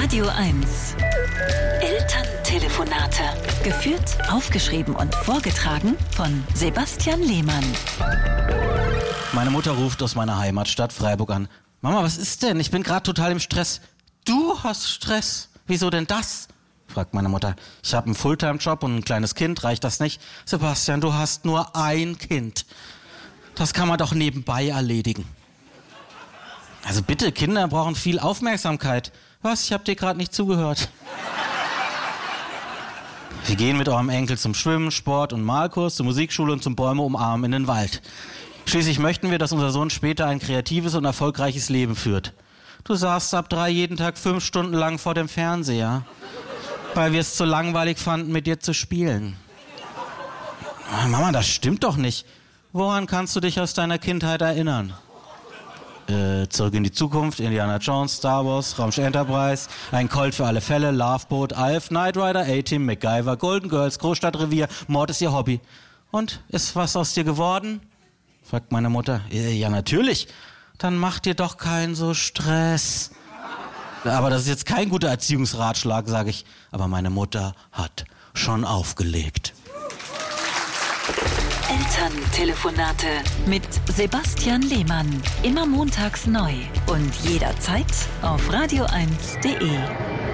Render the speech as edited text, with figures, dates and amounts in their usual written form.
Radio 1. Elterntelefonate. Geführt, aufgeschrieben und vorgetragen von Sebastian Lehmann. Meine Mutter ruft aus meiner Heimatstadt Freiburg an. Mama, was ist denn? Ich bin gerade total im Stress. Du hast Stress? Wieso denn das? Fragt meine Mutter. Ich habe einen Fulltime-Job und ein kleines Kind, reicht das nicht? Sebastian, du hast nur ein Kind. Das kann man doch nebenbei erledigen. Also bitte, Kinder brauchen viel Aufmerksamkeit. Was? Ich habe dir gerade nicht zugehört. Wir gehen mit eurem Enkel zum Schwimmen, Sport und Malkurs, zur Musikschule und zum Bäume umarmen in den Wald. Schließlich möchten wir, dass unser Sohn später ein kreatives und erfolgreiches Leben führt. Du saßt ab 3 jeden Tag 5 Stunden lang vor dem Fernseher, weil wir es zu langweilig fanden, mit dir zu spielen. Mama, das stimmt doch nicht. Woran kannst du dich aus deiner Kindheit erinnern? Zurück in die Zukunft, Indiana Jones, Star Wars, Raumschiff Enterprise, ein Colt für alle Fälle, Loveboat, Alf, Knight Rider, A-Team, MacGyver, Golden Girls, Großstadtrevier, Mord ist ihr Hobby. Und, ist was aus dir geworden? Fragt meine Mutter. Ja, natürlich. Dann mach dir doch keinen so Stress. Aber das ist jetzt kein guter Erziehungsratschlag, sage ich. Aber meine Mutter hat schon aufgelegt. Elterntelefonate mit Sebastian Lehmann. Immer montags neu und jederzeit auf radio1.de.